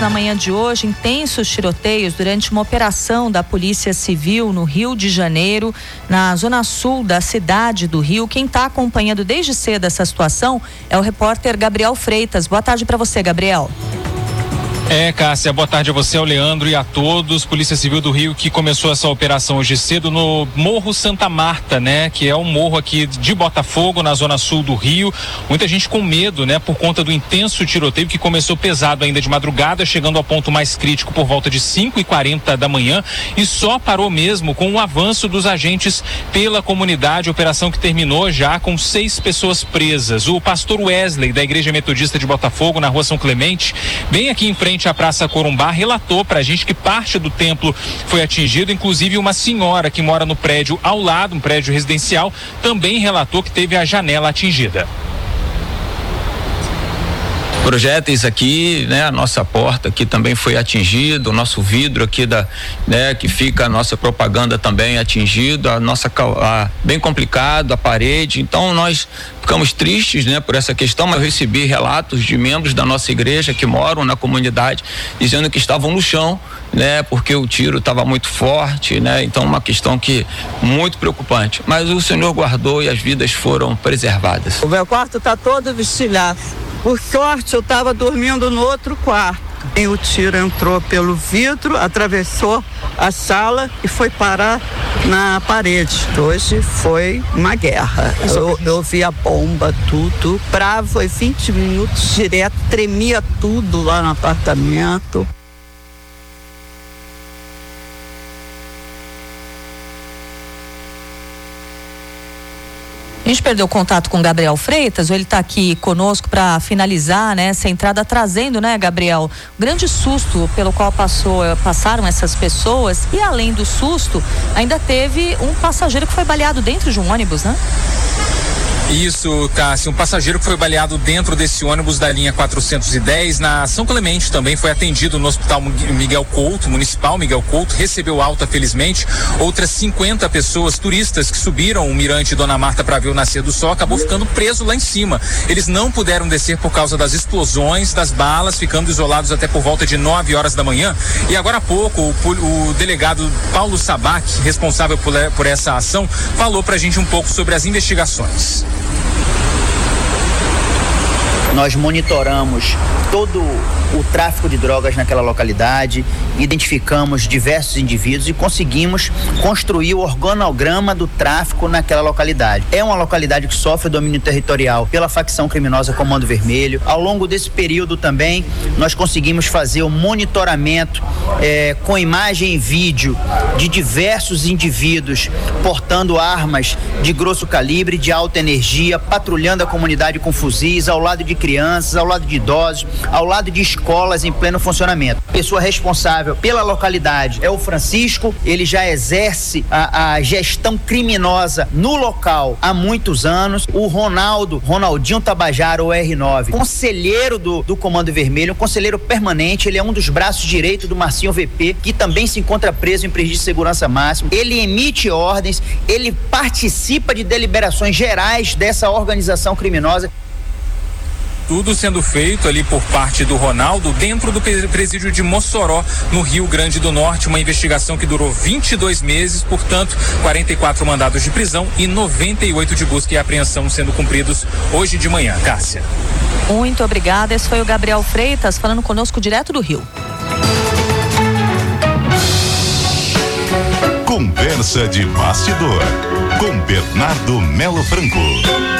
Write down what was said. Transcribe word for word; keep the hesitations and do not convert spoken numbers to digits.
na manhã de hoje intensos tiroteios durante uma operação da Polícia Civil no Rio de Janeiro, na zona sul da cidade do Rio. Quem está acompanhando desde cedo essa situação é o repórter Gabriel Freitas. Boa tarde para você, Gabriel. É, Cássia, boa tarde a você, ao Leandro e a todos. Polícia Civil do Rio que começou essa operação hoje cedo no Morro Santa Marta, né? Que é um morro aqui de Botafogo, na zona sul do Rio. Muita gente com medo, né? Por conta do intenso tiroteio que começou pesado ainda de madrugada, chegando ao ponto mais crítico por volta de cinco e quarenta da manhã e só parou mesmo com o avanço dos agentes pela comunidade. Operação que terminou já com seis pessoas presas. O pastor Wesley, da Igreja Metodista de Botafogo, na rua São Clemente, bem aqui em frente a Praça Corumbá, relatou pra gente que parte do templo foi atingido, inclusive uma senhora que mora no prédio ao lado, um prédio residencial, também relatou que teve a janela atingida. Projéteis aqui, né? A nossa porta aqui também foi atingido, o nosso vidro aqui da, né? Que fica a nossa propaganda também atingido, a nossa, a, bem complicado, a parede. Então nós ficamos tristes, né? Por essa questão, mas eu recebi relatos de membros da nossa igreja que moram na comunidade dizendo que estavam no chão, né? Porque o tiro estava muito forte, né? Então uma questão que muito preocupante, mas o Senhor guardou e as vidas foram preservadas. O meu quarto está todo vestilhado. Por sorte, eu estava dormindo no outro quarto. E o tiro entrou pelo vidro, atravessou a sala e foi parar na parede. Hoje foi uma guerra. Eu, eu vi a bomba, tudo. Bravo, foi vinte minutos direto, tremia tudo lá no apartamento. A gente perdeu o contato com o Gabriel Freitas, ou ele está aqui conosco para finalizar, né, essa entrada, trazendo, né, Gabriel, o grande susto pelo qual passou, passaram essas pessoas, e além do susto, ainda teve um passageiro que foi baleado dentro de um ônibus, né? Isso, Cássio, um passageiro que foi baleado dentro desse ônibus da linha quatrocentos e dez na São Clemente também foi atendido no Hospital Miguel Couto, Municipal Miguel Couto, recebeu alta felizmente. Outras cinquenta pessoas, turistas que subiram o mirante Dona Marta para ver o nascer do sol, acabou ficando preso lá em cima. Eles não puderam descer por causa das explosões, das balas, ficando isolados até por volta de nove horas da manhã. E agora há pouco o, o delegado Paulo Sabac, responsável por, por essa ação, falou pra gente um pouco sobre as investigações. Nós monitoramos todo o tráfico de drogas naquela localidade, identificamos diversos indivíduos e conseguimos construir o organograma do tráfico naquela localidade. É uma localidade que sofre domínio territorial pela facção criminosa Comando Vermelho. Ao longo desse período também, nós conseguimos fazer o monitoramento eh, com imagem e vídeo de diversos indivíduos portando armas de grosso calibre, de alta energia, patrulhando a comunidade com fuzis, ao lado de crianças, ao lado de idosos, ao lado de escolas em pleno funcionamento. A pessoa responsável pela localidade é o Francisco, ele já exerce a, a gestão criminosa no local há muitos anos. O Ronaldo, Ronaldinho Tabajara, o R nove, conselheiro do, do Comando Vermelho, um conselheiro permanente, ele é um dos braços direitos do Marcinho V P, que também se encontra preso em presídio de segurança máxima. Ele emite ordens, ele participa de deliberações gerais dessa organização criminosa. Tudo sendo feito ali por parte do Ronaldo dentro do presídio de Mossoró, no Rio Grande do Norte, uma investigação que durou vinte e dois meses, portanto, quarenta e quatro mandados de prisão e noventa e oito de busca e apreensão sendo cumpridos hoje de manhã. Cássia. Muito obrigada, esse foi o Gabriel Freitas falando conosco direto do Rio. Conversa de bastidor com Bernardo Melo Franco.